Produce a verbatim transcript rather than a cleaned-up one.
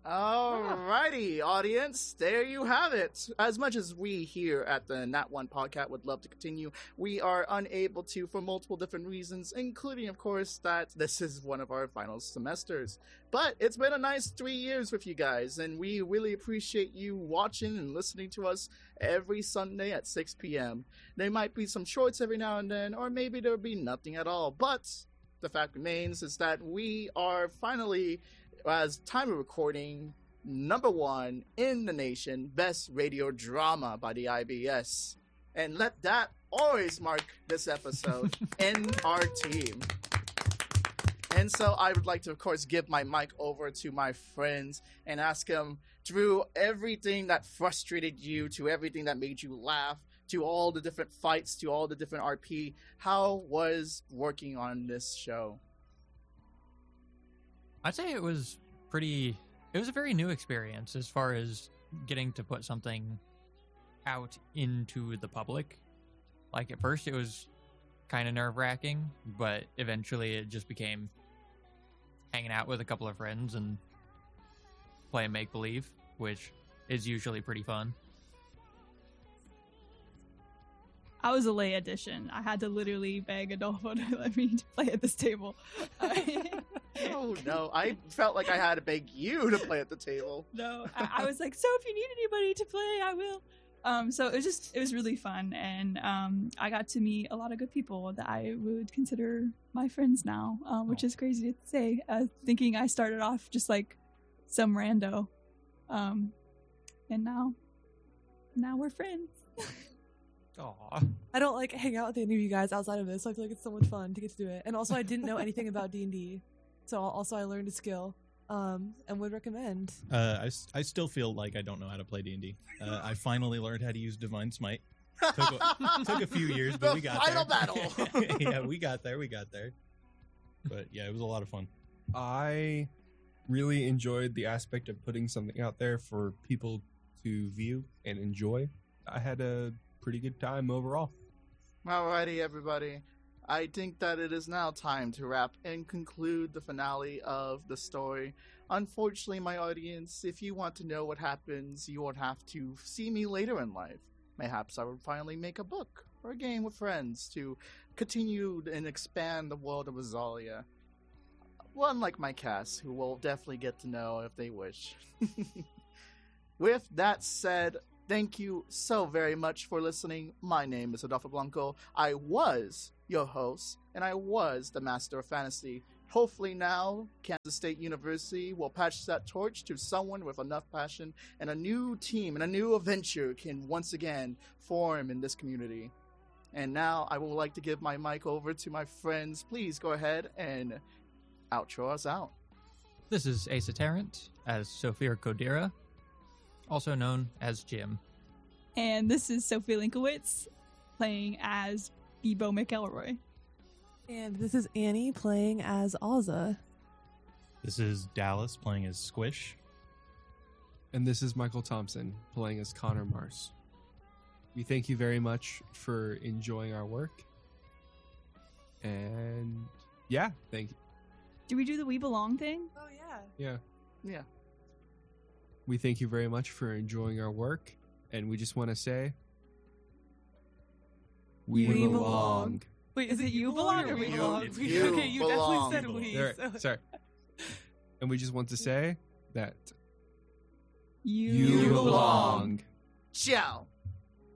Alrighty, audience, there you have it. As much as we here at the Nat One Podcast would love to continue, we are unable to for multiple different reasons, including, of course, that this is one of our final semesters. But it's been a nice three years with you guys, and we really appreciate you watching and listening to us every Sunday at six p.m. There might be some shorts every now and then, or maybe there'll be nothing at all, but the fact remains is that we are finally, as time of recording, number one in the nation, best radio drama by the I B S. And let that always mark this episode in our team. And so I would like to, of course, give my mic over to my friends and ask them, through everything that frustrated you, to everything that made you laugh, to all the different fights, to all the different R P, how was working on this show? I'd say it was pretty, it was a very new experience as far as getting to put something out into the public. Like, at first it was kind of nerve-wracking, but eventually it just became hanging out with a couple of friends and playing make-believe, which is usually pretty fun. I was a late addition. I had to literally beg Adolfo to let me play at this table. Oh no, I felt like I had to beg you to play at the table. No, I, I was like, so if you need anybody to play, I will. Um, so it was just, it was really fun. And um, I got to meet a lot of good people that I would consider my friends now, um, which is crazy to say, uh, thinking I started off just like some rando. Um, and now, now we're friends. Aw. I don't like hang out with any of you guys outside of this, so I feel like it's so much fun to get to do it. And also, I didn't know anything about D and D, so also I learned a skill, um, and would recommend. Uh, I, s- I still feel like I don't know how to play D and D. Uh, I finally learned how to use Divine Smite. Took a, took a few years, but The we got final there. battle. Yeah, we got there. We got there. But yeah, it was a lot of fun. I really enjoyed the aspect of putting something out there for people to view and enjoy. I had a pretty good time overall. Alrighty, everybody. I think that it is now time to wrap and conclude the finale of the story. Unfortunately, my audience, if you want to know what happens, you would have to see me later in life. Perhaps I would finally make a book or a game with friends to continue and expand the world of Azalia. Well, unlike my cast, who will definitely get to know if they wish. With that said, thank you so very much for listening. My name is Adolfo Blanco. I was your host, and I was the Master of Fantasy. Hopefully now, Kansas State University will patch that torch to someone with enough passion, and a new team and a new adventure can once again form in this community. And now I would like to give my mic over to my friends. Please go ahead and outro us out. This is Asa Tarrant as Sophia Kodira, also known as Jim. And this is Sophie Linkowitz playing as Bebo McElroy. And this is Annie playing as Alza. This is Dallas playing as Squish. And this is Michael Thompson playing as Connor Mars. We thank you very much for enjoying our work. And yeah, thank you. Do we do the We Belong thing? Oh, yeah. Yeah. Yeah. We thank you very much for enjoying our work. And we just want to say, we, We belong. belong. Wait, is it you belong or we You- belong? it's We- you okay, you belong. definitely said we. There- so- Sorry. And we just want to say that You, you belong. Ciao.